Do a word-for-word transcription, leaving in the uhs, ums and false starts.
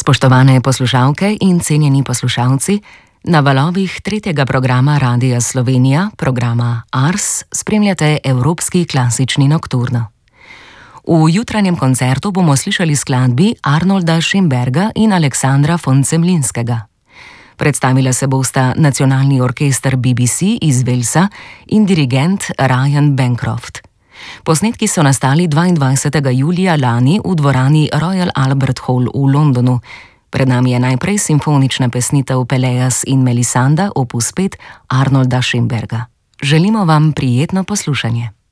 Spoštovane poslušalke in cenjeni poslušalci, na valovih tretjega programa Radia Slovenija, programa Ars, spremljate Evropski klasični nokturno. V jutranjem koncertu bomo slišali skladbi Arnolda Schönberga in Aleksandra von Zemlinskega. Predstavila se bosta Nacionalni orkester B B C iz Walesa in dirigent Ryan Bancroft. Posnetki so nastali dvaindvajsetega julija lani v dvorani Royal Albert Hall v Londonu. Pred nami je najprej simfonična pesnitev Pelléas in Melisande opus pet Arnolda Schönberga. Želimo vam prijetno poslušanje.